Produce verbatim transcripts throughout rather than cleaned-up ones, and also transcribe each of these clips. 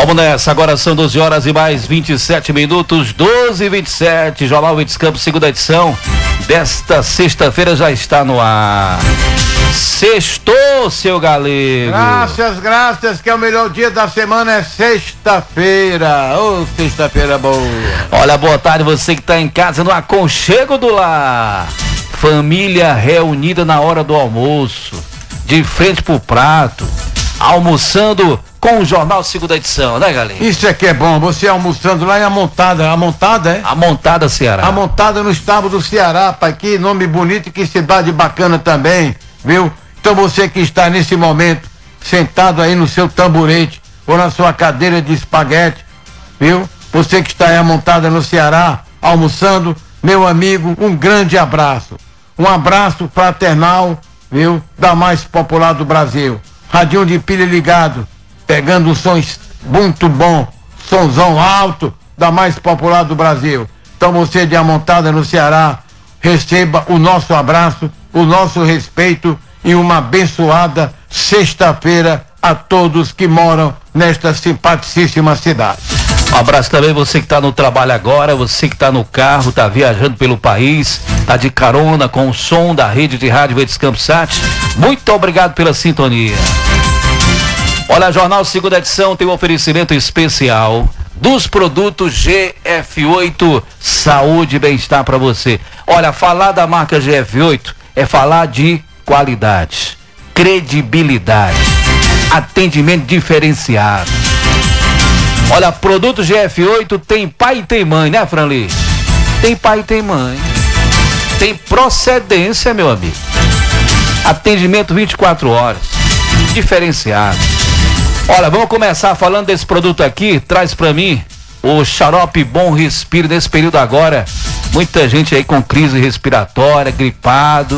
Vamos nessa, agora são doze horas e mais vinte e sete minutos, doze e vinte e sete, Jornal Verdes Campos, segunda edição desta sexta-feira já está no ar. Sextou, seu galego. Graças, graças, que é o melhor dia da semana, é sexta-feira. Ô, oh, sexta-feira boa. Olha, boa tarde, você que está em casa no aconchego do lar. Família reunida na hora do almoço, de frente pro prato, almoçando com o Jornal Segunda Edição, né, galera? Isso é que é bom, você almoçando lá em Amontada, Amontada, é? Amontada, Ceará. Amontada no estado do Ceará, pai, que nome bonito e que cidade bacana também, viu? Então você que está nesse momento sentado aí no seu tamborete ou na sua cadeira de espaguete, viu? Você que está aí Amontada no Ceará, almoçando, meu amigo, um grande abraço. Um abraço fraternal, viu? Da mais popular do Brasil. Radinho de pilha ligado, pegando um som muito bom, somzão alto, da mais popular do Brasil. Então você de Amontada no Ceará, receba o nosso abraço, o nosso respeito e uma abençoada sexta-feira a todos que moram nesta simpaticíssima cidade. Um abraço também você que está no trabalho agora, você que está no carro, está viajando pelo país, está de carona com o som da rede de rádio Verdes Campos Sat. Muito obrigado pela sintonia. Olha, Jornal Segunda Edição tem um oferecimento especial dos produtos G F oito Saúde e Bem-Estar para você. Olha, falar da marca G F oito é falar de qualidade, credibilidade, atendimento diferenciado. Olha, produto G F oito tem pai e tem mãe, né, Franli? Tem pai e tem mãe. Tem procedência, meu amigo. Atendimento vinte e quatro horas. Diferenciado. Olha, vamos começar falando desse produto aqui. Traz pra mim o xarope Bom Respiro nesse período agora. Muita gente aí com crise respiratória, gripado.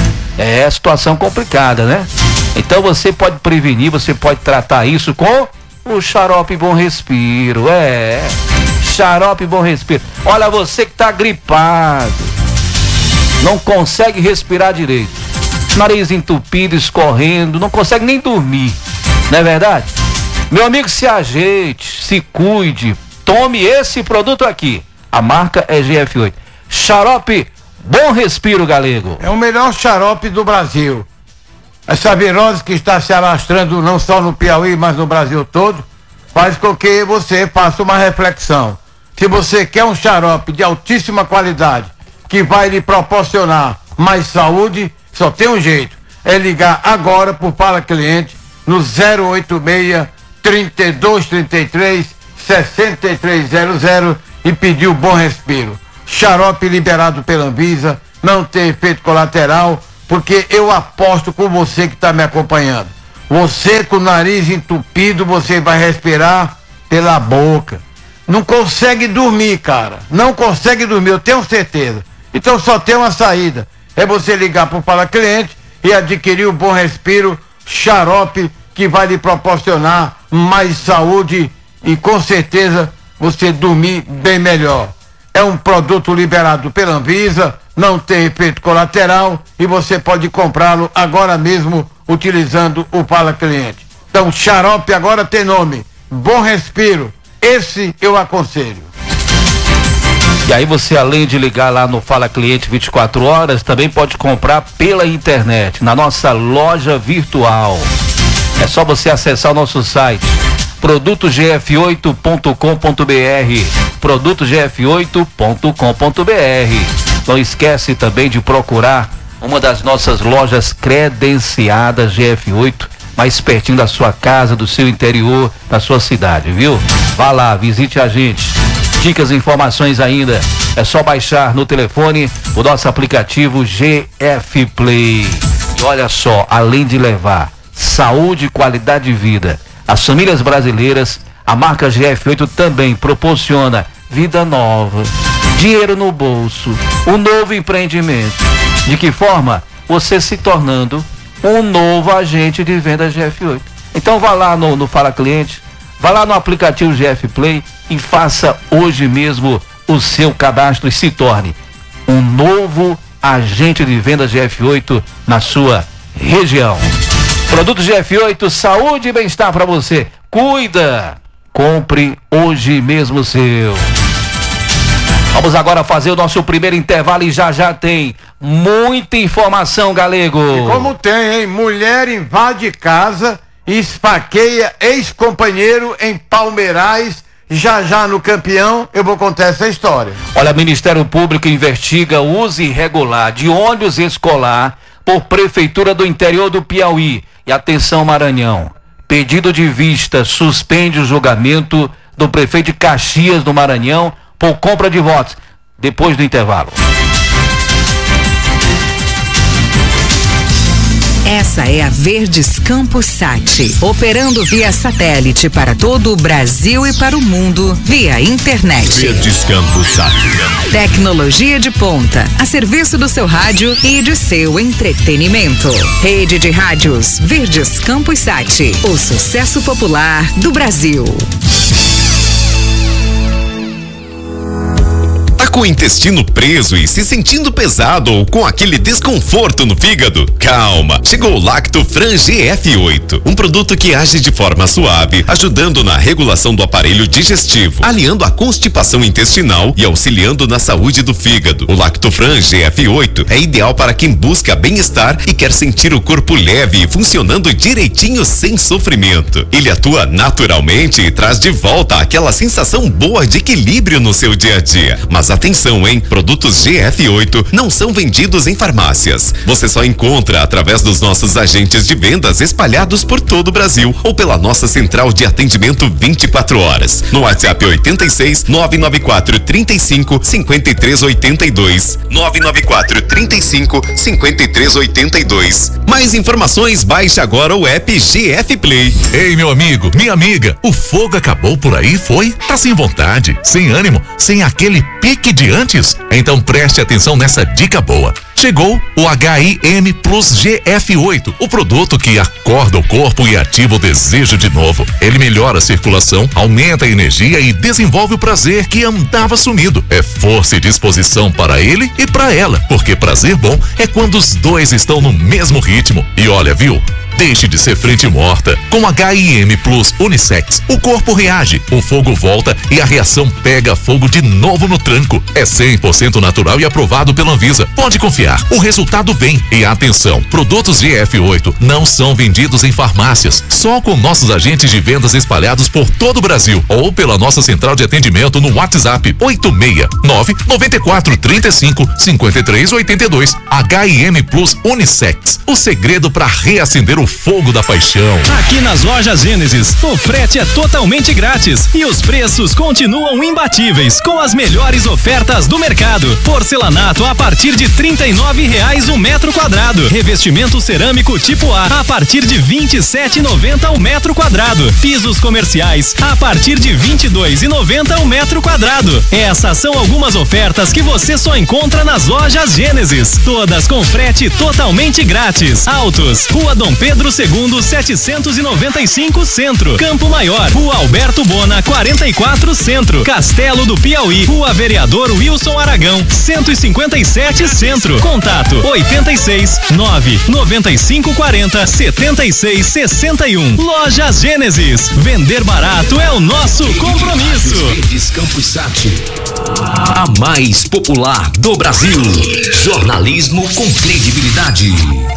É situação complicada, né? Então você pode prevenir, você pode tratar isso com o xarope Bom Respiro. É, xarope Bom Respiro. Olha, você que tá gripado, não consegue respirar direito, nariz entupido, escorrendo, não consegue nem dormir, não é verdade? Meu amigo, se ajeite, se cuide, tome esse produto aqui. A marca é G F oito. Xarope Bom Respiro, galego. É o melhor xarope do Brasil. Essa virose que está se alastrando não só no Piauí, mas no Brasil todo, faz com que você faça uma reflexão. Se você quer um xarope de altíssima qualidade, que vai lhe proporcionar mais saúde, só tem um jeito, é ligar agora pro Fala Cliente no zero oito seis, trinta e dois, trinta e três, sessenta e três zero zero e pedir o Bom Respiro. Xarope liberado pela Anvisa, não tem efeito colateral, porque eu aposto com você que está me acompanhando. Você com o nariz entupido, você vai respirar pela boca. Não consegue dormir, cara. Não consegue dormir, eu tenho certeza. Então só tem uma saída. É você ligar para o Fala Cliente e adquirir o Bom Respiro, xarope que vai lhe proporcionar mais saúde e com certeza você dormir bem melhor. É um produto liberado pela Anvisa, não tem efeito colateral e você pode comprá-lo agora mesmo utilizando o Fala Cliente. Então, xarope agora tem nome, Bom Respiro. Esse eu aconselho. E aí você, além de ligar lá no Fala Cliente vinte e quatro horas, também pode comprar pela internet, na nossa loja virtual. É só você acessar o nosso site, produto g f oito ponto com ponto b r, produto g f oito ponto com ponto b r. Não esquece também de procurar uma das nossas lojas credenciadas G F oito, mais pertinho da sua casa, do seu interior, da sua cidade, viu? Vá lá, visite a gente. Dicas e informações ainda, é só baixar no telefone o nosso aplicativo G F Play. E olha só, além de levar saúde e qualidade de vida às famílias brasileiras, a marca G F oito também proporciona vida nova, dinheiro no bolso, um novo empreendimento. De que forma? Você se tornando um novo agente de venda G F oito. Então vá lá no, no Fala Cliente, vá lá no aplicativo G F Play e faça hoje mesmo o seu cadastro e se torne um novo agente de venda G F oito na sua região. Produto G F oito, saúde e bem-estar para você. Cuida! Compre hoje mesmo o seu. Vamos agora fazer o nosso primeiro intervalo e já já tem muita informação, Galego. E como tem, hein? Mulher invade casa e esfaqueia ex-companheiro em Palmeirais. Já já no Campeão eu vou contar essa história. Olha, o Ministério Público investiga o uso irregular de ônibus escolar por Prefeitura do Interior do Piauí. E atenção, Maranhão. Pedido de vista suspende o julgamento do prefeito de Caxias do Maranhão por compra de votos. Depois do intervalo. Essa é a Verdes Campos Sat, operando via satélite para todo o Brasil e para o mundo via internet. Verdes Campos Sat. Tecnologia de ponta, a serviço do seu rádio e de seu entretenimento. Rede de rádios Verdes Campos Sat, o sucesso popular do Brasil. Com o intestino preso e se sentindo pesado ou com aquele desconforto no fígado? Calma, chegou o Lactofran G F oito, um produto que age de forma suave, ajudando na regulação do aparelho digestivo, aliando a constipação intestinal e auxiliando na saúde do fígado. O Lactofran G F oito é ideal para quem busca bem-estar e quer sentir o corpo leve e funcionando direitinho sem sofrimento. Ele atua naturalmente e traz de volta aquela sensação boa de equilíbrio no seu dia a dia. Mas atenção, hein? Produtos G F oito não são vendidos em farmácias. Você só encontra através dos nossos agentes de vendas espalhados por todo o Brasil ou pela nossa central de atendimento vinte e quatro horas. No WhatsApp oitenta e seis, nove nove quatro, trinta e cinco, cinquenta e três oitenta e dois. nove nove quatro, trinta e cinco, cinquenta e três oitenta e dois. Mais informações, baixe agora o app G F Play. Ei, meu amigo, minha amiga, o fogo acabou por aí, foi? Tá sem vontade, sem ânimo, sem aquele pique de antes? Então preste atenção nessa dica boa. Chegou o H I M Plus G F oito, o produto que acorda o corpo e ativa o desejo de novo. Ele melhora a circulação, aumenta a energia e desenvolve o prazer que andava sumido. É força e disposição para ele e para ela, porque prazer bom é quando os dois estão no mesmo ritmo. E olha, viu? Deixe de ser frente morta. Com H I M Plus Unissex, o corpo reage, o fogo volta e a reação pega fogo de novo no tranco. É cem por cento natural e aprovado pela Anvisa. Pode confiar, o resultado vem. E atenção, produtos G F oito não são vendidos em farmácias, só com nossos agentes de vendas espalhados por todo o Brasil ou pela nossa central de atendimento no WhatsApp oito seis nove, nove quatro, trinta e cinco, cinquenta e três oitenta e dois. H I M Plus Unissex, o segredo para reacender o fogo da paixão. Aqui nas lojas Gênesis, o frete é totalmente grátis e os preços continuam imbatíveis com as melhores ofertas do mercado. Porcelanato a partir de trinta e nove reais o metro quadrado. Revestimento cerâmico tipo A a partir de vinte e sete reais e noventa centavos o metro quadrado. Pisos comerciais a partir de vinte e dois reais e noventa centavos o metro quadrado. Essas são algumas ofertas que você só encontra nas lojas Gênesis. Todas com frete totalmente grátis. Autos, Rua Dom Pedro Pedro segundo, setecentos e noventa e cinco Centro. Campo Maior, Rua Alberto Bona, quarenta e quatro Centro. Castelo do Piauí, Rua Vereador Wilson Aragão, cento e cinquenta e sete Centro. Contato oitenta e seis, nove, noventa e cinco, quarenta, setenta e seis, sessenta e um. Lojas Gênesis. Vender barato é o nosso compromisso. Verdes Campos Sat, a mais popular do Brasil. Jornalismo com credibilidade.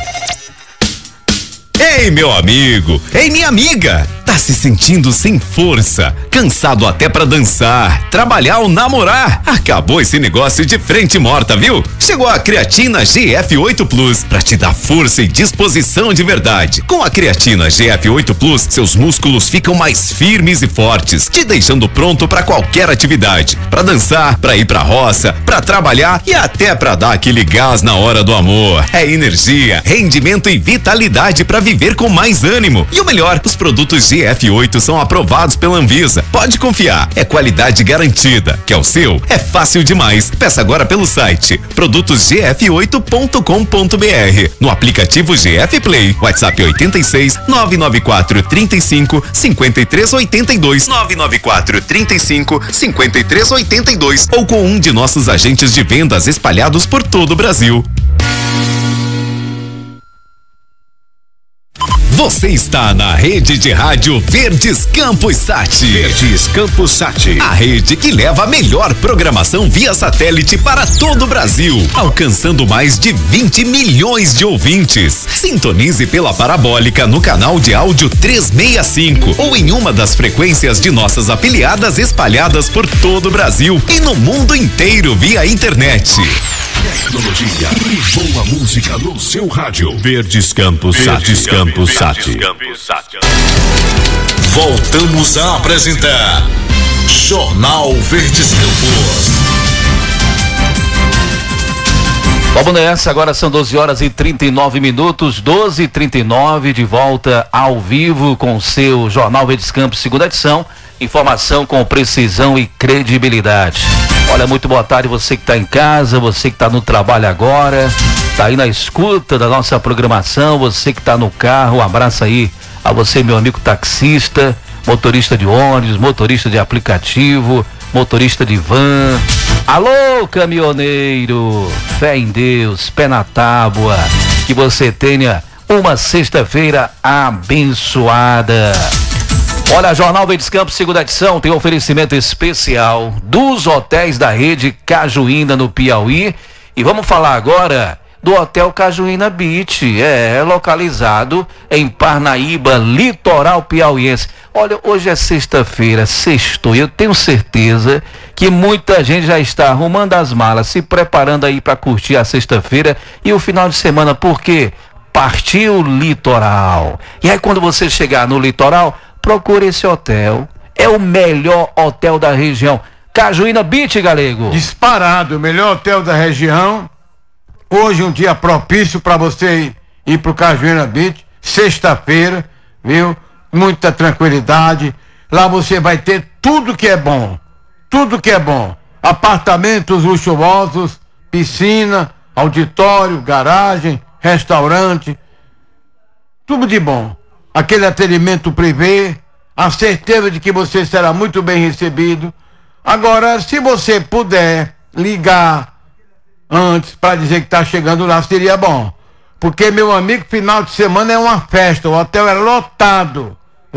Ei, meu amigo! Ei, minha amiga! Tá se sentindo sem força, cansado até pra dançar, trabalhar ou namorar? Acabou esse negócio de frente morta, viu? Chegou a creatina G F oito Plus pra te dar força e disposição de verdade. Com a creatina G F oito Plus, seus músculos ficam mais firmes e fortes, te deixando pronto pra qualquer atividade. Pra dançar, pra ir pra roça, pra trabalhar e até pra dar aquele gás na hora do amor. É energia, rendimento e vitalidade pra viver com mais ânimo. E o melhor, os produtos G F oito são aprovados pela Anvisa. Pode confiar, é qualidade garantida. Quer o seu? É fácil demais. Peça agora pelo site produtos g f oito ponto com ponto b r, no aplicativo G F Play, WhatsApp oitenta e seis, nove nove quatro, trinta e cinco, cinquenta e três oitenta e dois, nove nove quatro, trinta e cinco, cinquenta e três oitenta e dois, ou com um de nossos agentes de vendas espalhados por todo o Brasil. Você está na rede de rádio Verdes Campos Sat. Verdes Campos Sat. A rede que leva a melhor programação via satélite para todo o Brasil, alcançando mais de vinte milhões de ouvintes. Sintonize pela parabólica no canal de áudio trezentos e sessenta e cinco ou em uma das frequências de nossas afiliadas espalhadas por todo o Brasil e no mundo inteiro via internet. Tecnologia e boa música no seu rádio. Verdes Campos Sat. Verdes Campos Sat. Voltamos a apresentar Jornal Verdes Campos. Vamos nessa, agora são doze horas e trinta e nove minutos, doze e trinta e nove, de volta ao vivo com o seu Jornal Verdes Campos, segunda edição. Informação com precisão e credibilidade. Olha, muito boa tarde você que está em casa, você que está no trabalho agora, está aí na escuta da nossa programação, você que está no carro, um abraço aí a você, meu amigo taxista, motorista de ônibus, motorista de aplicativo, motorista de van. Alô, caminhoneiro, fé em Deus, pé na tábua, que você tenha uma sexta-feira abençoada. Olha, Jornal Verdes Campos, segunda edição, tem oferecimento especial dos hotéis da rede Cajuína no Piauí. E vamos falar agora do Hotel Cajuína Beach, é localizado em Parnaíba, litoral piauiense. Olha, hoje é sexta-feira, sextou, e eu tenho certeza que muita gente já está arrumando as malas, se preparando aí para curtir a sexta-feira e o final de semana, porque partiu o litoral. E aí quando você chegar no litoral, procure esse hotel, é o melhor hotel da região. Cajuína Beach, galego. Disparado, o melhor hotel da região. Hoje um dia propício para você ir, ir pro Cajuína Beach, sexta-feira, viu? Muita tranquilidade. Lá você vai ter tudo que é bom, tudo que é bom. Apartamentos luxuosos, piscina, auditório, garagem, restaurante, tudo de bom. Aquele atendimento privê, a certeza de que você será muito bem recebido. Agora, se você puder ligar antes para dizer que está chegando lá, seria bom. Porque, meu amigo, final de semana é uma festa, o hotel é lotado,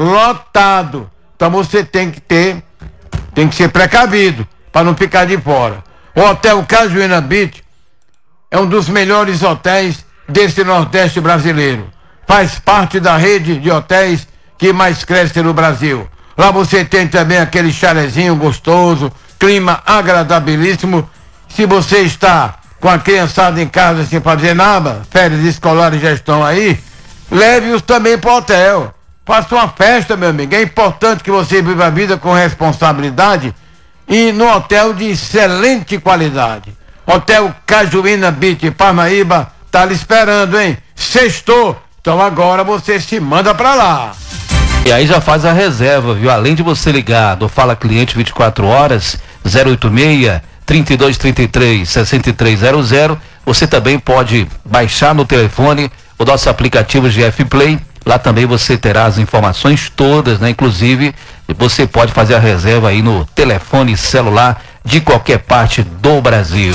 lotado. Então você tem que ter, tem que ser precavido para não ficar de fora. O Hotel Cajuína Beach é um dos melhores hotéis desse Nordeste brasileiro. Faz parte da rede de hotéis que mais cresce no Brasil. Lá você tem também aquele chalezinho gostoso, clima agradabilíssimo. Se você está com a criançada em casa sem fazer nada, férias escolares já estão aí, leve-os também para o hotel. Faça uma festa, meu amigo. É importante que você viva a vida com responsabilidade e no hotel de excelente qualidade. Hotel Cajuína Beach, Parnaíba, tá lhe esperando, hein? Sextou. Então agora você se manda pra lá. E aí já faz a reserva, viu? Além de você ligar do Fala Cliente vinte e quatro horas, zero oito seis, trinta e dois, trinta e três, sessenta e três zero zero, você também pode baixar no telefone o nosso aplicativo G F Play. Lá também você terá as informações todas, né? Inclusive, você pode fazer a reserva aí no telefone celular de qualquer parte do Brasil.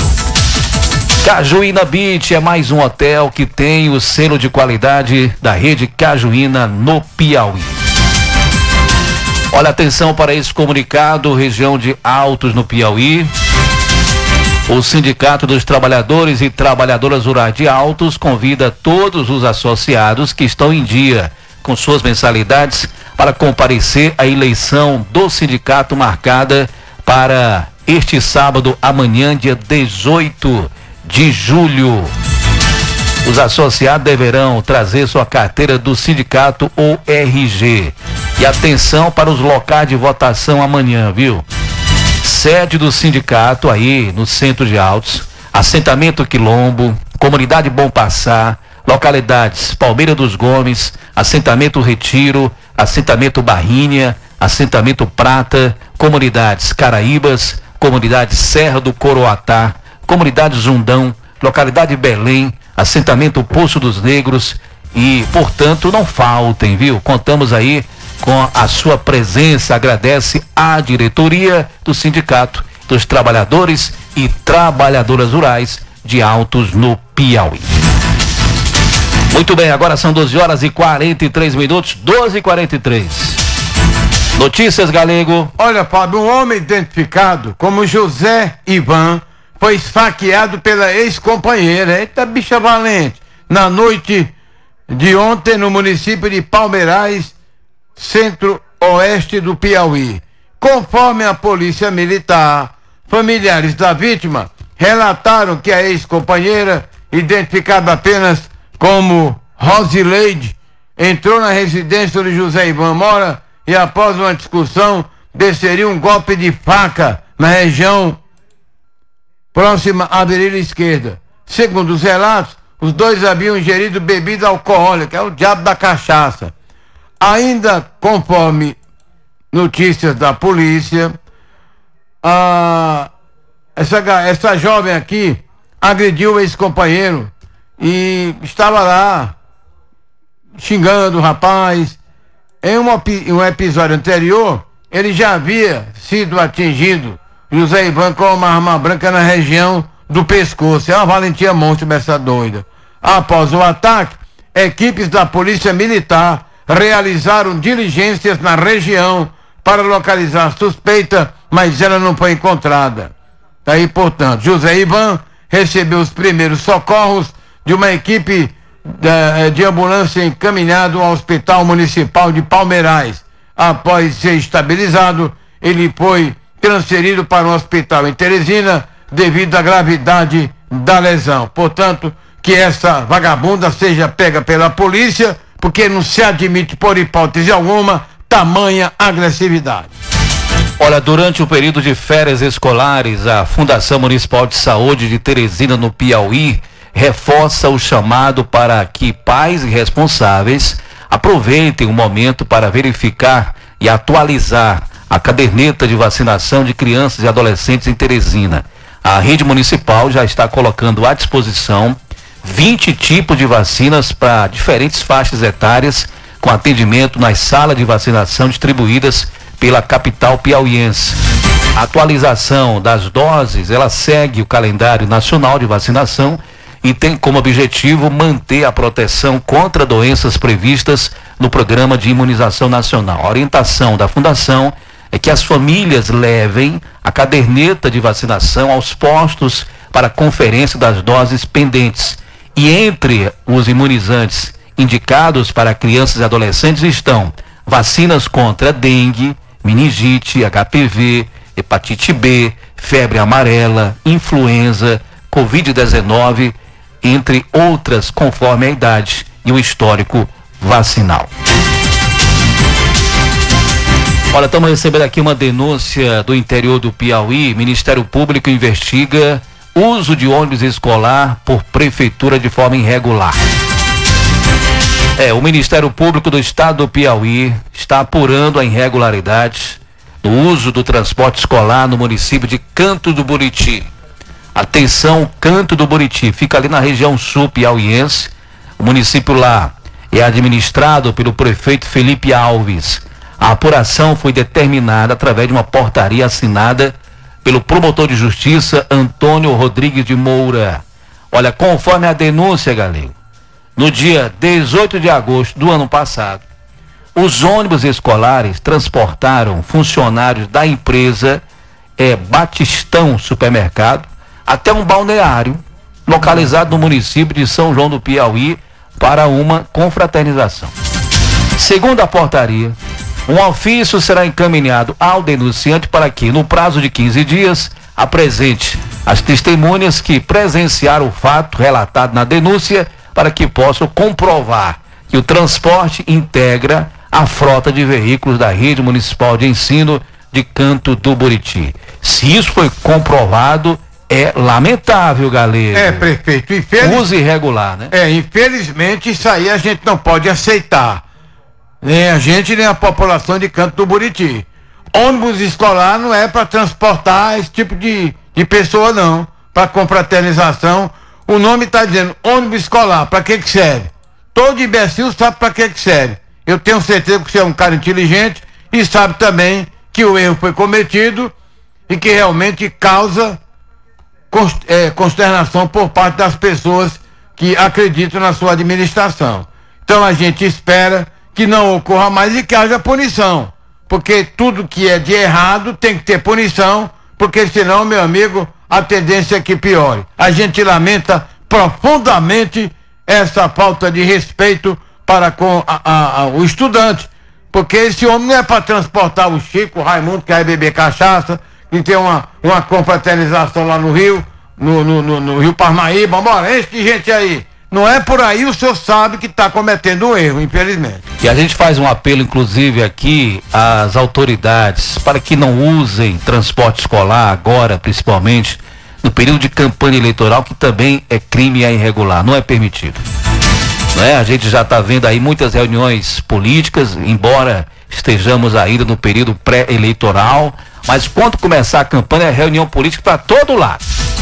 Cajuína Beach é mais um hotel que tem o selo de qualidade da rede Cajuína no Piauí. Olha, atenção para esse comunicado, região de Altos no Piauí. O Sindicato dos Trabalhadores e Trabalhadoras Rurais de Altos convida todos os associados que estão em dia com suas mensalidades para comparecer à eleição do sindicato marcada para este sábado, amanhã, dia dezoito de julho. Os associados deverão trazer sua carteira do sindicato ou R G. E atenção para os locais de votação amanhã, viu? Sede do sindicato aí no centro de Altos, assentamento Quilombo, comunidade Bom Passar, localidades Palmeira dos Gomes, assentamento Retiro, assentamento Barrinha, assentamento Prata, comunidades Caraíbas, comunidade Serra do Coroatá, comunidade Zundão, localidade Belém, assentamento Poço dos Negros e, portanto, não faltem, viu? Contamos aí com a sua presença. Agradece a diretoria do Sindicato dos Trabalhadores e Trabalhadoras Rurais de Altos no Piauí. Muito bem, agora são doze horas e quarenta e três minutos, doze e quarenta e três. Notícias, Galego. Olha, Fábio, um homem identificado como José Ivan foi esfaqueado pela ex-companheira. Eita, bicha valente. Na noite de ontem, no município de Palmeirais, centro-oeste do Piauí. Conforme a polícia militar, familiares da vítima relataram que a ex-companheira, identificada apenas como Rosileide, entrou na residência onde José Ivan mora e, após uma discussão, desferiu um golpe de faca na região próxima à virilha esquerda. Segundo os relatos, os dois haviam ingerido bebida alcoólica, é o diabo da cachaça. Ainda conforme notícias da polícia, a, essa, essa jovem aqui agrediu o ex-companheiro e estava lá xingando o rapaz. Em um, um episódio anterior, ele já havia sido atingido, José Ivan, com uma arma branca na região do pescoço. É uma valentia monstro essa doida. Após o ataque, equipes da Polícia Militar realizaram diligências na região para localizar a suspeita, mas ela não foi encontrada. Daí, portanto, José Ivan recebeu os primeiros socorros de uma equipe de, de ambulância encaminhado ao Hospital Municipal de Palmeirais. Após ser estabilizado, ele foi transferido para um hospital em Teresina devido à gravidade da lesão. Portanto, que essa vagabunda seja pega pela polícia, porque não se admite, por hipótese alguma, tamanha agressividade. Olha, durante o período de férias escolares, a Fundação Municipal de Saúde de Teresina, no Piauí, reforça o chamado para que pais e responsáveis aproveitem o momento para verificar e atualizar a caderneta de vacinação de crianças e adolescentes em Teresina. A rede municipal já está colocando à disposição vinte tipos de vacinas para diferentes faixas etárias, com atendimento nas salas de vacinação distribuídas pela capital piauiense. A atualização das doses, ela segue o calendário nacional de vacinação e tem como objetivo manter a proteção contra doenças previstas no Programa de Imunização Nacional. A orientação da Fundação é que as famílias levem a caderneta de vacinação aos postos para conferência das doses pendentes. E entre os imunizantes indicados para crianças e adolescentes estão vacinas contra dengue, meningite, H P V, hepatite B, febre amarela, influenza, covid dezenove, entre outras, conforme a idade e o histórico vacinal. Olha, estamos recebendo aqui uma denúncia do interior do Piauí. Ministério Público investiga uso de ônibus escolar por prefeitura de forma irregular. É, o Ministério Público do Estado do Piauí está apurando a irregularidade no uso do transporte escolar no município de Canto do Buriti. Atenção, Canto do Buriti, fica ali na região sul piauiense. O município lá é administrado pelo prefeito Felipe Alves. A apuração foi determinada através de uma portaria assinada pelo promotor de justiça Antônio Rodrigues de Moura. Olha, conforme a denúncia, galera, no dia dezoito de agosto do ano passado, os ônibus escolares transportaram funcionários da empresa é, Batistão Supermercado até um balneário localizado no município de São João do Piauí para uma confraternização. Segundo a portaria, um ofício será encaminhado ao denunciante para que, no prazo de quinze dias, apresente as testemunhas que presenciaram o fato relatado na denúncia para que possam comprovar que o transporte integra a frota de veículos da Rede Municipal de Ensino de Canto do Buriti. Se isso foi comprovado, é lamentável, galera. É, prefeito. Infeliz... Uso irregular, né? É, infelizmente isso aí a gente não pode aceitar. Nem a gente, nem a população de Canto do Buriti. Ônibus escolar não é para transportar esse tipo de, de pessoa, não. Para confraternização. O nome está dizendo ônibus escolar. Para que que serve? Todo imbecil sabe para que que serve. Eu tenho certeza que você é um cara inteligente e sabe também que o erro foi cometido e que realmente causa é, consternação por parte das pessoas que acreditam na sua administração. Então a gente espera que não ocorra mais e que haja punição, porque tudo que é de errado tem que ter punição, porque senão, meu amigo, a tendência é que piore. A gente lamenta profundamente essa falta de respeito para com a, a, a, o estudante, porque esse homem não é para transportar o Chico, o Raimundo, que vai beber cachaça, que tem uma, uma confraternização lá no Rio, no, no, no, no Rio Parnaíba, bora, enche de gente aí. Não é por aí, o senhor sabe que está cometendo um erro, infelizmente. E a gente faz um apelo, inclusive, aqui às autoridades para que não usem transporte escolar agora, principalmente, no período de campanha eleitoral, que também é crime e é irregular, não é permitido. Não é? A gente já está vendo aí muitas reuniões políticas, embora estejamos ainda no período pré-eleitoral, mas quando começar a campanha é reunião política para todo lado.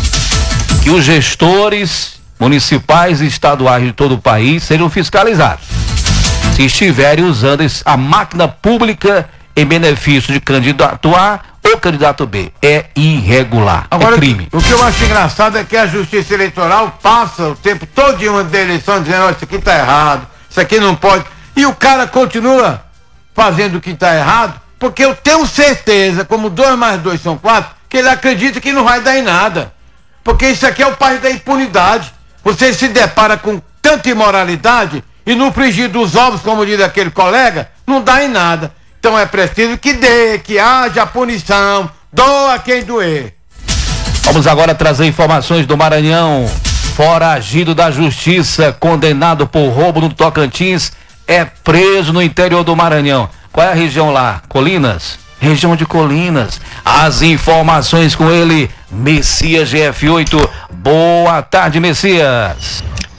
Que os gestores municipais e estaduais de todo o país sejam fiscalizados. Se estiverem usando a máquina pública em benefício de candidato A ou candidato B, é irregular, agora, é crime. O que eu acho engraçado é que a Justiça Eleitoral passa o tempo todo de uma eleição dizendo, oh, isso aqui está errado, isso aqui não pode, e o cara continua fazendo o que está errado, porque eu tenho certeza, como dois mais dois são quatro, que ele acredita que não vai dar em nada, porque isso aqui é o país da impunidade. Você se depara com tanta imoralidade e no frigir dos ovos, como diz aquele colega, não dá em nada. Então é preciso que dê, que haja punição, doa quem doer. Vamos agora trazer informações do Maranhão. Foragido da justiça, condenado por roubo no Tocantins, é preso no interior do Maranhão. Qual é a região lá? Colinas? Região de Colinas. As informações com ele, Messias G F oito. Boa tarde, Messias.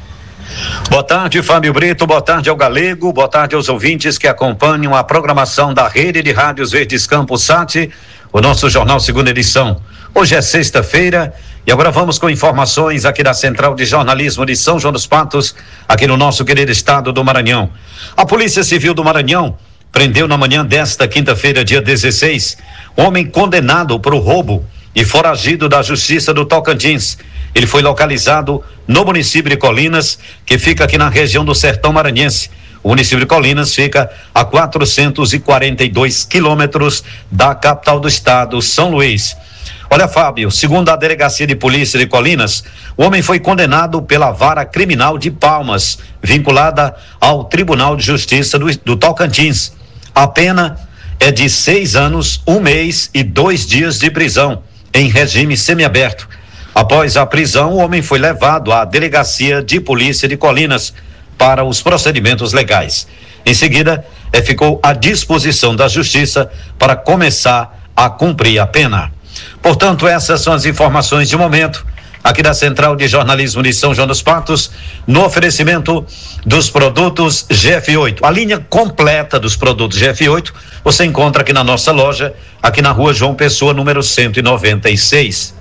Boa tarde, Fábio Brito, boa tarde ao Galego, boa tarde aos ouvintes que acompanham a programação da Rede de Rádios Verdes Campos Sat, o nosso jornal segunda edição. Hoje é sexta-feira e agora vamos com informações aqui da Central de Jornalismo de São João dos Patos, aqui no nosso querido estado do Maranhão. A Polícia Civil do Maranhão prendeu na manhã desta quinta-feira, dia dezesseis, homem condenado por roubo e foragido da Justiça do Tocantins. Ele foi localizado no município de Colinas, que fica aqui na região do Sertão Maranhense. O município de Colinas fica a quatrocentos e quarenta e dois quilômetros da capital do estado, São Luís. Olha, Fábio, segundo a Delegacia de Polícia de Colinas, o homem foi condenado pela Vara Criminal de Palmas, vinculada ao Tribunal de Justiça do, do Tocantins. A pena é de seis anos, um mês e dois dias de prisão, em regime semiaberto. Após a prisão, o homem foi levado à Delegacia de Polícia de Colinas para os procedimentos legais. Em seguida, eh, ficou à disposição da Justiça para começar a cumprir a pena. Portanto, essas são as informações de momento aqui da Central de Jornalismo de São João dos Patos, no oferecimento dos produtos G F oito. A linha completa dos produtos G F oito você encontra aqui na nossa loja, aqui na rua João Pessoa, número cento e noventa e seis.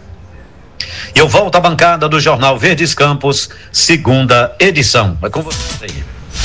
E eu volto à bancada do Jornal Verdes Campos, segunda edição. É com vocês aí.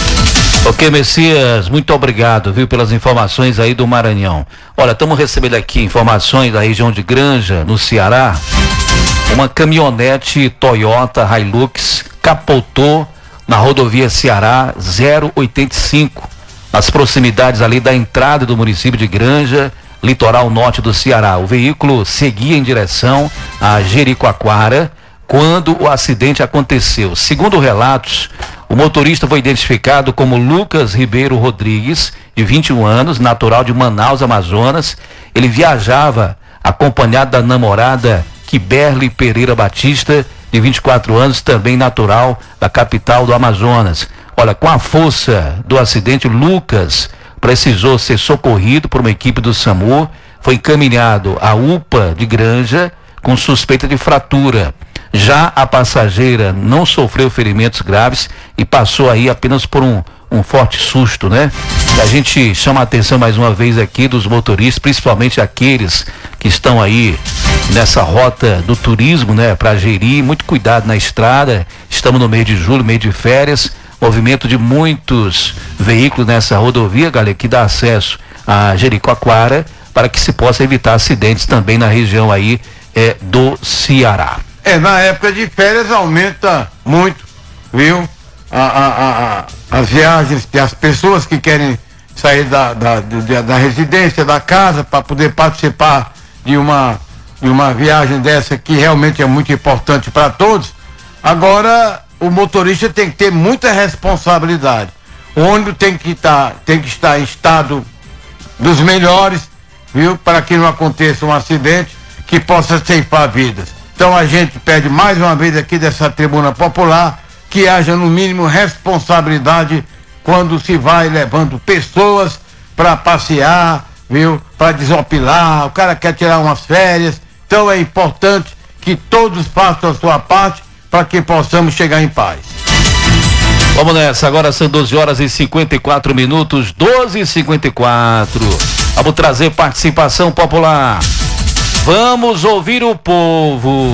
Ok, Messias, muito obrigado, viu, pelas informações aí do Maranhão. Olha, estamos recebendo aqui informações da região de Granja, no Ceará. Uma caminhonete Toyota Hilux capotou na rodovia Ceará zero oitenta e cinco, nas proximidades ali da entrada do município de Granja, litoral norte do Ceará. O veículo seguia em direção a Jericoacoara quando o acidente aconteceu. Segundo relatos, o motorista foi identificado como Lucas Ribeiro Rodrigues, de vinte e um anos, natural de Manaus, Amazonas. Ele viajava acompanhado da namorada Kiberly Pereira Batista, de vinte e quatro anos, também natural da capital do Amazonas. Olha, com a força do acidente, Lucas precisou ser socorrido por uma equipe do SAMU, foi encaminhado à U P A de Granja com suspeita de fratura. Já a passageira não sofreu ferimentos graves e passou aí apenas por um, um forte susto, né? A gente chama a atenção mais uma vez aqui dos motoristas, principalmente aqueles que estão aí nessa rota do turismo, né? Para gerir, muito cuidado na estrada. Estamos no mês de julho, mês de férias, movimento de muitos veículos nessa rodovia, galera, que dá acesso a Jericoacoara, para que se possa evitar acidentes também na região aí é, do Ceará. É, na época de férias aumenta muito viu? A, a, a, a, as viagens, as pessoas que querem sair da, da, da, da residência, da casa, para poder participar de uma, de uma viagem dessa que realmente é muito importante para todos. Agora, o motorista tem que ter muita responsabilidade. O ônibus tem que estar, tem que estar em estado dos melhores, viu? Para que não aconteça um acidente que possa ceifar vidas. Então a gente pede mais uma vez aqui dessa tribuna popular que haja no mínimo responsabilidade quando se vai levando pessoas para passear, viu? Para desopilar, o cara quer tirar umas férias. Então é importante que todos façam a sua parte para que possamos chegar em paz. Vamos nessa, agora são doze horas e cinquenta e quatro minutos, doze e cinquenta e quatro. Vamos trazer participação popular. Vamos ouvir o povo.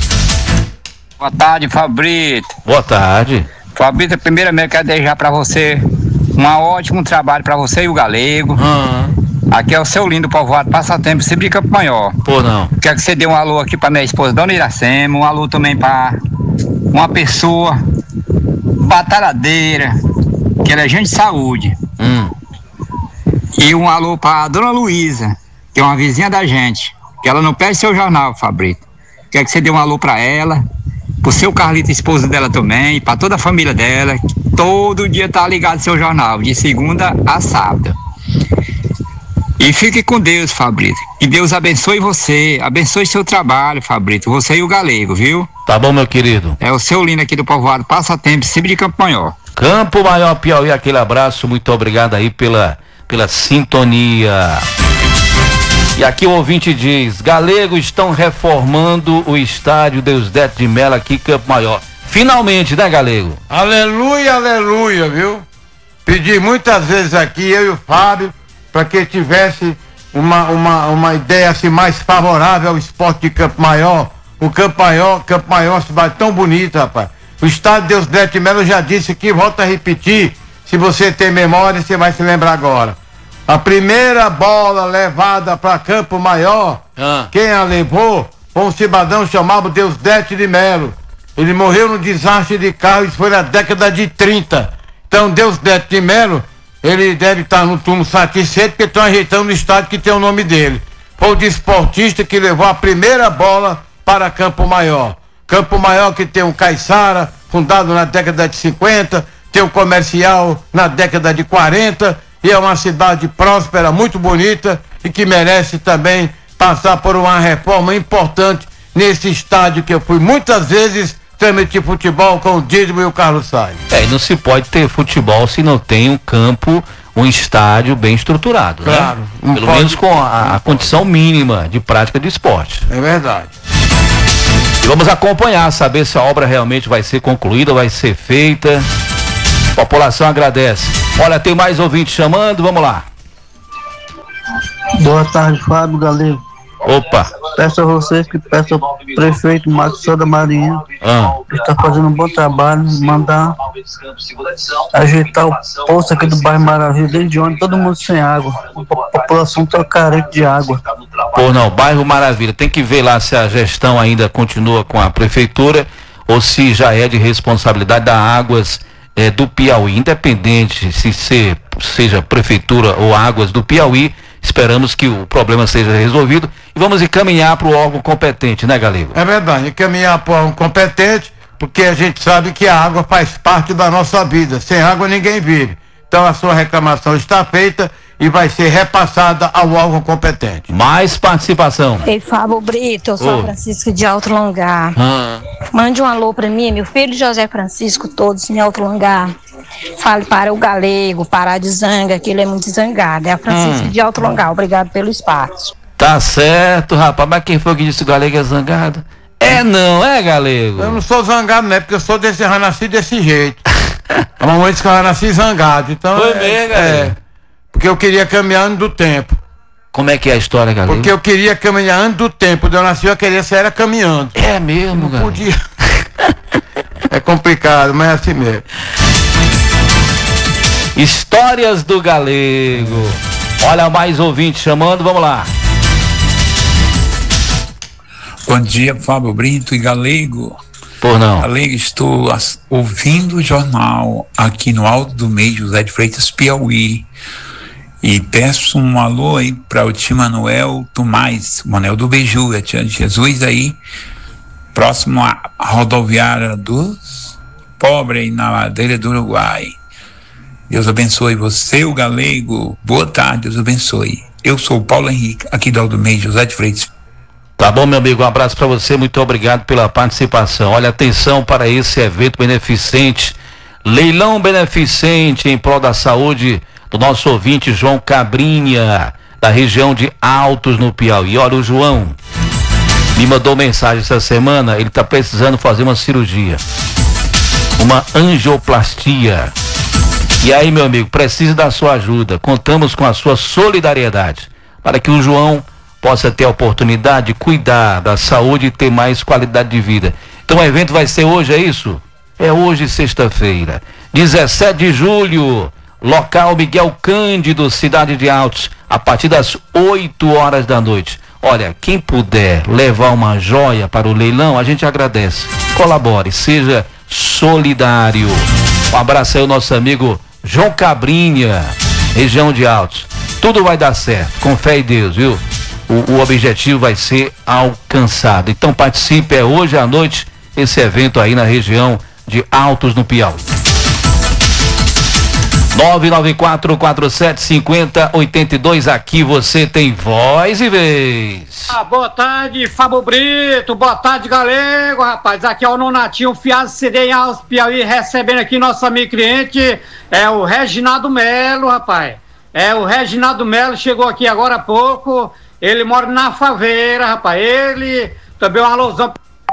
Boa tarde, Fabrito. Boa tarde. Fabrito, primeiramente quero desejar para você um ótimo trabalho para você e o Galego. Hum. Aqui é o seu lindo povoado Passatempo, sempre de Campo Maior. Pô, não. Quero que você dê um alô aqui para minha esposa, Dona Iracema, um alô também para uma pessoa batalhadeira, que ela é gente de saúde. Hum. E um alô para Dona Luísa, que é uma vizinha da gente, que ela não perde seu jornal, Fabrito. Quero que você dê um alô para ela, pro seu Carlito, esposa dela também, para toda a família dela, que todo dia tá ligado seu jornal, de segunda a sábado. E fique com Deus, Fabrito. Que Deus abençoe você, abençoe seu trabalho, Fabrito, você e o Galego, viu? Tá bom, meu querido. É o seu lindo aqui do povoado Passatempo, sempre de Campo Maior. Campo Maior, Piauí, aquele abraço, muito obrigado aí pela, pela sintonia. E aqui o ouvinte diz: Galego, estão reformando o estádio Deusdete de Mello aqui em Campo Maior. Finalmente, né, Galego? Aleluia, aleluia, viu? Pedi muitas vezes aqui, eu e o Fábio, para que tivesse uma, uma, uma ideia assim mais favorável ao esporte de Campo Maior. O Campo Maior, Campo Maior é uma cidade tão bonita, rapaz. O estádio Deusdete de Mello, eu já disse aqui, volto a repetir, se você tem memória, você vai se lembrar agora. A primeira bola levada para Campo Maior, ah. quem a levou foi um cidadão chamado Deusdete de Mello. Ele morreu num desastre de carro, isso foi na década de trinta. Então, Deusdete de Mello, ele deve estar no túmulo satisfeito porque estão ajeitando o estádio que tem o nome dele. Foi o desportista que levou a primeira bola para Campo Maior. Campo Maior que tem um Caiçara, fundado na década de cinquenta, tem um comercial na década de quarenta, e é uma cidade próspera, muito bonita e que merece também passar por uma reforma importante nesse estádio que eu fui muitas vezes transmitir futebol com o Dídimo e o Carlos Sainz. É, e não se pode ter futebol se não tem um campo, um estádio bem estruturado, claro, né? Pelo pode, menos com a, a condição mínima de prática de esporte. É verdade. E vamos acompanhar, saber se a obra realmente vai ser concluída, vai ser feita. A população agradece. Olha, tem mais ouvintes chamando, vamos lá. Boa tarde, Fábio, Galego. Opa. Peço a vocês que peçam ao prefeito Marcos da Marinha, ah. que está fazendo um bom trabalho, mandar ajeitar o poço aqui do bairro Maravilha, desde onde todo mundo sem água. A população está carente de água. Pô, não, bairro Maravilha, tem que ver lá se a gestão ainda continua com a prefeitura ou se já é de responsabilidade da Águas é, do Piauí, independente se ser, seja prefeitura ou Águas do Piauí. Esperamos que o problema seja resolvido e vamos encaminhar para o órgão competente, né, Galego? É verdade, encaminhar para o órgão competente, porque a gente sabe que a água faz parte da nossa vida. Sem água ninguém vive. Então a sua reclamação está feita e vai ser repassada ao órgão competente. Mais participação. Ei, Fábio Brito, eu sou oh. a Francisco de Alto Longar. Ah. Mande um alô para mim, meu filho José Francisco, todos em Alto Longar. Fale para o Galego, parar de zanga, que ele é muito zangado. É a Francisco hum. de Alto Longar, obrigado pelo espaço. Tá certo, rapaz, mas quem foi que disse que o Galego é zangado? É não, é, Galego? Eu não sou zangado, né? Porque eu sou desse, eu nasci desse jeito. A mamãe disse que eu nasci zangado, então... Foi é, mesmo, Galego? É, porque eu queria caminhar antes do tempo. Como é que é a história, Galego? Porque eu queria caminhar antes do tempo. Quando eu nasci, eu queria ser era caminhando. É mesmo, Galego? Podia. É complicado, mas é assim mesmo. Histórias do Galego. Olha, mais ouvinte chamando, vamos lá. Bom dia, Fábio Brito e Galego. Por não. Além, estou as, ouvindo o jornal aqui no Alto do Meio, José de Freitas, Piauí. E peço um alô aí para o tio Manuel Tomás, Manuel do Beiju, a tia de Jesus aí, próximo à rodoviária dos Pobres aí na ladeira do Uruguai. Deus abençoe você, o Galego. Boa tarde, Deus abençoe. Eu sou o Paulo Henrique, aqui do Alto do Meio, José de Freitas. Tá bom, meu amigo, um abraço para você, muito obrigado pela participação. Olha, atenção para esse evento beneficente, leilão beneficente em prol da saúde do nosso ouvinte João Cabrinha, da região de Altos, no Piauí. Olha, o João me mandou mensagem essa semana, ele está precisando fazer uma cirurgia, uma angioplastia. E aí, meu amigo, precisa da sua ajuda. Contamos com a sua solidariedade para que o João possa ter a oportunidade de cuidar da saúde e ter mais qualidade de vida. Então o evento vai ser hoje, é isso? É hoje, sexta-feira, dezessete de julho, local Miguel Cândido, cidade de Altos, a partir das oito horas da noite. Olha, quem puder levar uma joia para o leilão, a gente agradece. Colabore, seja solidário. Um abraço aí ao nosso amigo João Cabrinha, região de Altos. Tudo vai dar certo, com fé em Deus, viu? O, o objetivo vai ser alcançado. Então participe, é hoje à noite esse evento aí na região de Altos, no Piauí. nove nove quatro, quatro sete cinco zero, oito dois, aqui você tem voz e vez. Ah, boa tarde, Fábio Brito, boa tarde, Galego, rapaz. Aqui é o Nonatinho Fiado C D em Altos, Piauí, recebendo aqui nosso amigo cliente, é o Reginaldo Melo, rapaz. É, o Reginaldo Melo chegou aqui agora há pouco, ele mora na Faveira, rapaz. Ele, também uma alusão.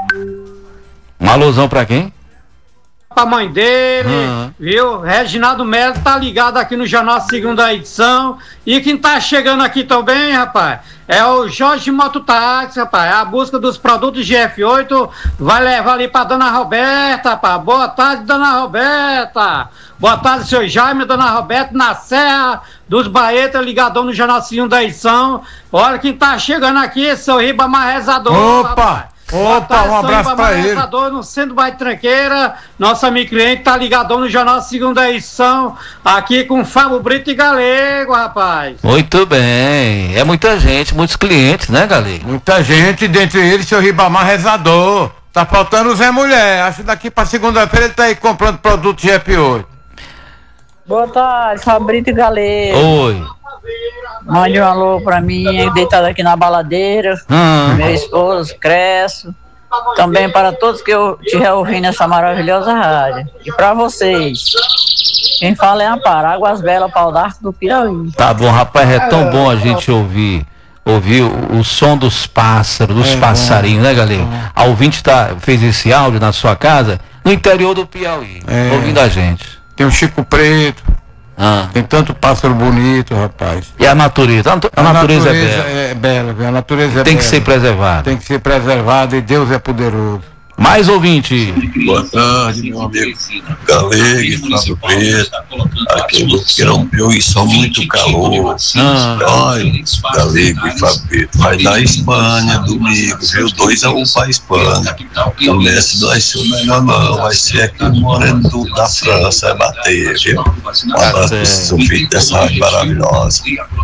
Uma alusão pra quem? Pra mãe dele, uhum. Viu? Reginaldo Melo tá ligado aqui no Jornal Segunda Edição. E quem tá chegando aqui também, rapaz, é o Jorge Mototáxi, rapaz. A busca dos produtos G F oito vai levar ali pra dona Roberta, rapaz. Boa tarde, dona Roberta. Boa tarde, seu Jaime, dona Roberta, na Serra dos Baetas, ligadão no Jornal Segunda Edição. Olha quem tá chegando aqui, seu Ribamar Rezador. Opa! Rapaz. Opa, um abraço pra ele. No centro Bairro Tranqueira, nosso amigo cliente tá ligadão no Jornal Segunda Edição, aqui com Fábio Brito e Galego, rapaz. Muito bem, é muita gente, muitos clientes, né, Galego? Muita gente, dentre eles, seu Ribamar Rezador. Tá faltando o Zé Mulher, acho que daqui pra segunda-feira ele tá aí comprando produto G F oito. Boa tarde, Fabrício e Galego. Oi. Mande um alô pra mim, deitado aqui na baladeira. Hum. Meu esposo, Cresso. Também para todos que eu estiver ouvindo nessa maravilhosa rádio. E pra vocês. Quem fala é Amparo, Águas Belas, Pau d'Arco do Piauí. Tá bom, rapaz, é tão bom a gente ouvir. Ouvir o, o som dos pássaros, dos é, passarinhos, é, né, galera? É. A ouvinte tá, fez esse áudio na sua casa, no interior do Piauí, é. ouvindo a gente. Tem o Chico Preto, ah. tem tanto pássaro bonito, rapaz. E a natureza? A, a, a natureza, natureza é bela. É bela, a natureza é Tem bela. que ser preservada. Tem que ser preservada e Deus é poderoso. Mais ouvinte. Boa tarde, meu amigo Galego, Fábio Preto. Aqui no Boqueirão Piauí, só muito calor. Ah. Ai, Galego e Fábio Preto. Vai dar Espanha domingo, viu? dois a um pra Espanha. O Messi não vai ser o melhor, não. Vai ser aqui o Moreno do, da França. Vai bater, viu? Um abraço pro seu filho dessa rádio maravilhosa.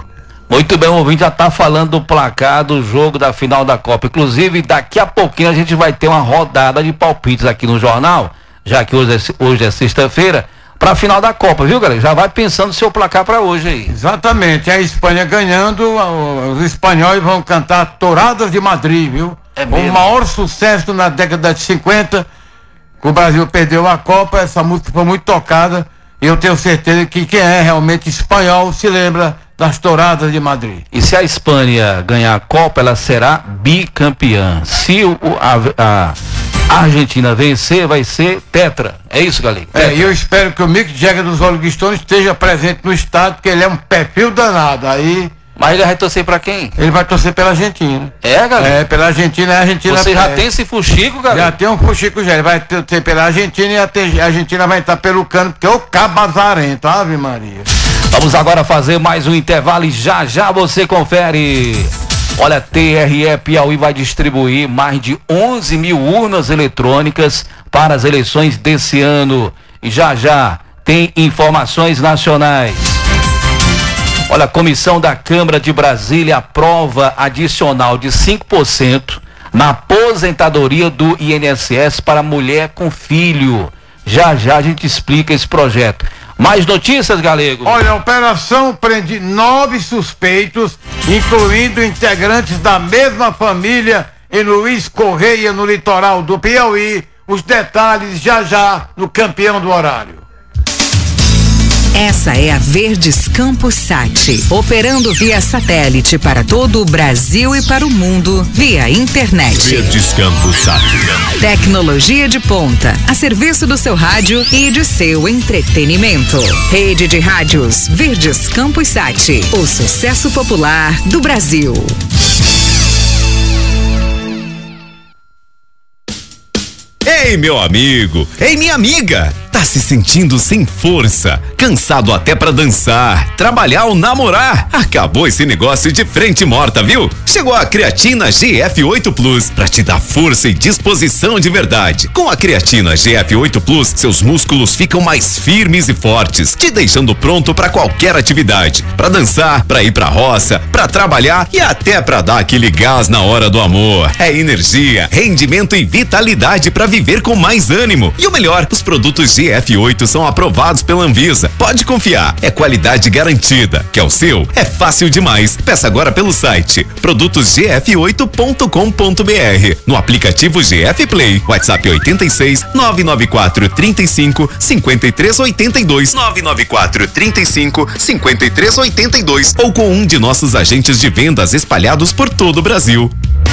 Muito bem, o ouvinte já está falando do placar do jogo da final da Copa. Inclusive, daqui a pouquinho a gente vai ter uma rodada de palpites aqui no jornal, já que hoje é, hoje é sexta-feira, para a final da Copa, viu, galera? Já vai pensando no seu placar para hoje aí. Exatamente, a Espanha ganhando, os espanhóis vão cantar Touradas de Madrid, viu? É mesmo? O maior sucesso na década de cinquenta, que o Brasil perdeu a Copa, essa música foi muito tocada, e eu tenho certeza que quem é realmente espanhol se lembra das Touradas de Madrid. E se a Espanha ganhar a Copa, ela será bicampeã. Se o, a, a Argentina vencer, vai ser tetra. É isso, galera? É, e eu espero que o Mick Jagger dos Rolling Stones esteja presente no estádio, porque ele é um perfil danado. Aí... Mas ele vai torcer pra quem? Ele vai torcer pela Argentina. É, galera? É, pela Argentina, a Argentina... Você já é... tem esse fuxico, galera? Já tem um fuxico, já. Ele vai torcer pela Argentina e a Argentina vai estar pelo cano, porque é o cabazarento, Ave Maria. Vamos agora fazer mais um intervalo e já já você confere. Olha, a T R E Piauí vai distribuir mais de onze mil urnas eletrônicas para as eleições desse ano. E já já tem informações nacionais. Olha, a comissão da Câmara de Brasília aprova adicional de cinco por cento na aposentadoria do I N S S para mulher com filho. Já já a gente explica esse projeto. Mais notícias, Galego? Olha, a operação prende nove suspeitos, incluindo integrantes da mesma família em Luiz Correia, no litoral do Piauí. Os detalhes já já no Campeão do Horário. Essa é a Verdes Campos Sat, operando via satélite para todo o Brasil e para o mundo via internet. Verdes Campos Sat. Tecnologia de ponta, a serviço do seu rádio e de seu entretenimento. Rede de rádios Verdes Campos Sat, o sucesso popular do Brasil. Ei, meu amigo! Ei, minha amiga! Tá se sentindo sem força, cansado até pra dançar, trabalhar ou namorar? Acabou esse negócio de frente morta, viu? Chegou a Creatina G F oito Plus pra te dar força e disposição de verdade. Com a Creatina G F oito Plus, seus músculos ficam mais firmes e fortes, te deixando pronto pra qualquer atividade. Pra dançar, pra ir pra roça, pra trabalhar e até pra dar aquele gás na hora do amor. É energia, rendimento e vitalidade pra viver com mais ânimo. E o melhor, os produtos G F oito são aprovados pela Anvisa. Pode confiar, é qualidade garantida. Quer o seu? É fácil demais. Peça agora pelo site produtos g f oito ponto com ponto b r, no aplicativo G F Play, WhatsApp oitenta e seis, nove nove quatro, trinta e cinco, cinquenta e três oitenta e dois, nove nove quatro, trinta e cinco, cinquenta e três oitenta e dois ou com um de nossos agentes de vendas espalhados por todo o Brasil.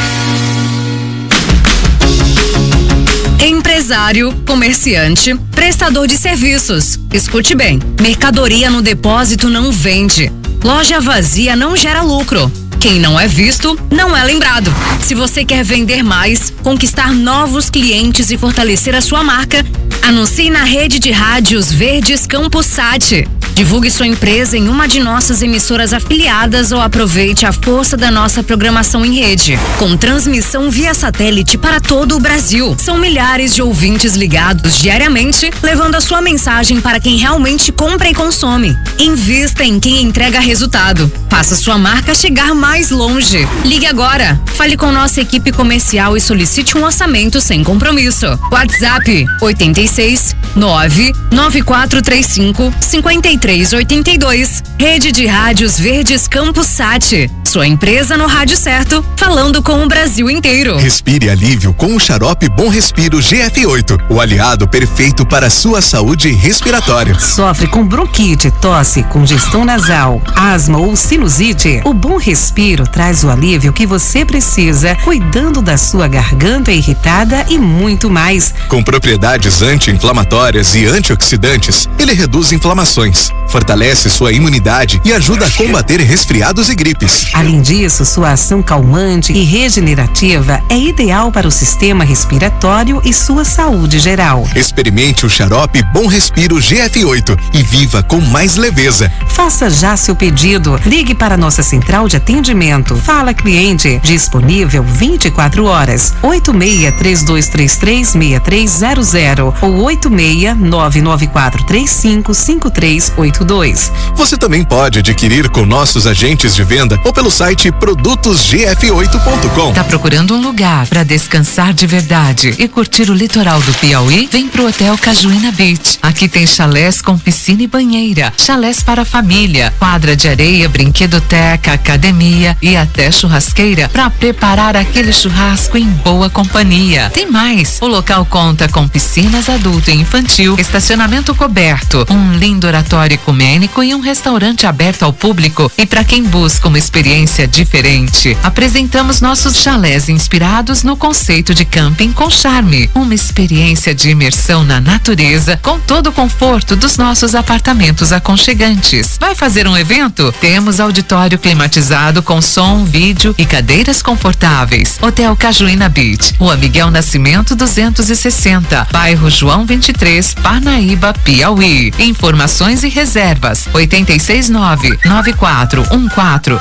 Empresário, comerciante, prestador de serviços. Escute bem, mercadoria no depósito não vende. Loja vazia não gera lucro. Quem não é visto, não é lembrado. Se você quer vender mais, conquistar novos clientes e fortalecer a sua marca, anuncie na rede de rádios Verdes Campos Sat. Divulgue sua empresa em uma de nossas emissoras afiliadas ou aproveite a força da nossa programação em rede, com transmissão via satélite para todo o Brasil. São milhares de ouvintes ligados diariamente, levando a sua mensagem para quem realmente compra e consome. Invista em quem entrega resultado. Faça sua marca chegar mais longe. Ligue agora. Fale com nossa equipe comercial e solicite um orçamento sem compromisso. WhatsApp oitenta e seis, nove nove quatro três cinco, cinquenta e três oitenta e dois. Rede de Rádios Verdes Campos Sat. Sua empresa no rádio certo, falando com o Brasil inteiro. Respire alívio com o xarope Bom Respiro G F oito, o aliado perfeito para a sua saúde respiratória. Sofre com bronquite, tosse, congestão nasal, asma ou sinusite? O Bom Respiro traz o alívio que você precisa, cuidando da sua garganta irritada e muito mais. Com propriedades anti-inflamatórias e antioxidantes, ele reduz inflamações, fortalece sua imunidade e ajuda a combater resfriados e gripes. Além disso, sua ação calmante e regenerativa é ideal para o sistema respiratório e sua saúde geral. Experimente o xarope Bom Respiro G F oito e viva com mais leveza. Faça já seu pedido. Ligue para nossa central de atendimento. Fala cliente, disponível vinte e quatro horas. oito seis três dois três três, seis três zero zero ou oito seis nove nove quatro três cinco, cinco três oito dois. Você também pode adquirir com nossos agentes de venda ou pelo site produtos g f oito ponto com. Tá procurando um lugar para descansar de verdade e curtir o litoral do Piauí? Vem pro Hotel Cajuína Beach. Aqui tem chalés com piscina e banheira, chalés para família, quadra de areia, brinquedoteca, academia e até churrasqueira para preparar aquele churrasco em boa companhia. Tem mais, o local conta com piscinas adulto e infantil, estacionamento coberto, um lindo oratório ecumênico e um restaurante aberto ao público. E para quem busca uma experiência diferente, apresentamos nossos chalés inspirados no conceito de camping com charme, uma experiência de imersão na natureza com todo o conforto dos nossos apartamentos aconchegantes. Vai fazer um evento? Temos auditório climatizado com som, vídeo e cadeiras confortáveis. Hotel Cajuína Beach, Rua Miguel Nascimento duzentos e sessenta, bairro João vinte e três, Parnaíba, Piauí. Informações e reservas oito seis nove, nove quatro um quatro, sete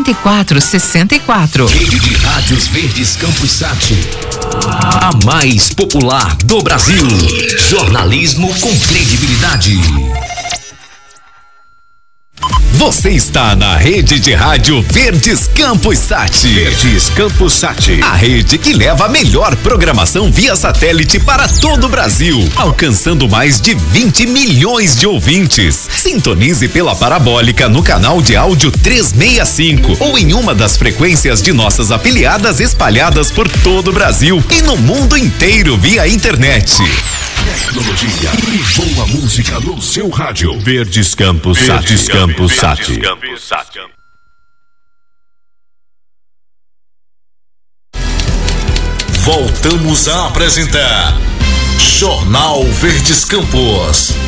e quatro sessenta e quatro. Rede de Rádios Verdes Campos Sat. A mais popular do Brasil. Jornalismo com credibilidade. Você está na rede de rádio Verdes Campos Sat. Verdes Campos Sat. A rede que leva a melhor programação via satélite para todo o Brasil, alcançando mais de vinte milhões de ouvintes. Sintonize pela parabólica no canal de áudio trezentos e sessenta e cinco ou em uma das frequências de nossas afiliadas espalhadas por todo o Brasil e no mundo inteiro via internet. Tecnologia e boa música no seu rádio. Verdes Campos Sat. Verdes Campos Sat. Voltamos a apresentar Jornal Verdes Campos.